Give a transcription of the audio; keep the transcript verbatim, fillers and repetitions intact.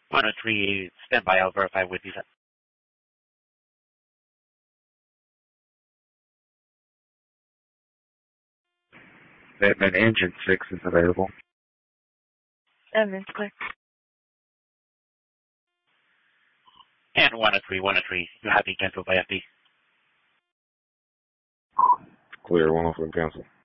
one oh three, stand by. I'll verify with you. Batman Engine six is available. Evidence clear. And one oh three, one oh three, you have been canceled by F B. Clear, one oh three cancel.